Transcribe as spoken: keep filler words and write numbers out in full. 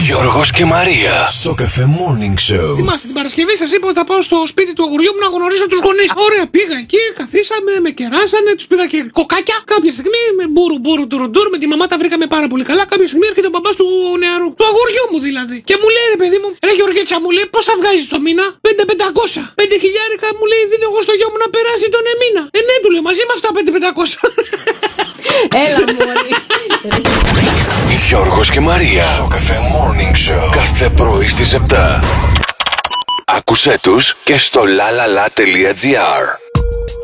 Γιώργος και Μαρία. Σοκαφέ Morning Show. Θυμάστε την Παρασκευή σας είπα ότι θα πάω στο σπίτι του αγουριού μου να γνωρίσω τους γονείς. Ωραία, πήγα εκεί, καθίσαμε, με κεράσανε, τους πήγα και κοκάκια. Κάποια στιγμή με μπούρου μπούρου τουρουντούρ, με τη μαμά τα βρήκαμε πάρα πολύ καλά. Κάποια στιγμή έρχεται ο μπαμπάς του νεαρού, του αγουριού μου δηλαδή. Και μου λέει ρε παιδί μου, ρε Γεωργέτσα μου λέει πόσα βγάζεις το μήνα? πέντε πεντακόσια. πέντε χιλιάρικα μου λέει δίνω εγώ στο γιο μου να περάσει τον μήνα. Ε ναι του λέω μαζί με αυτά πέντε πεντακόσια. Έλα μωρή. Γιώργος και Μαρία. Σοκαφέ Morning Show. Κάθε πρωί στις επτά. Άκουσέ τους και στο lalala.gr.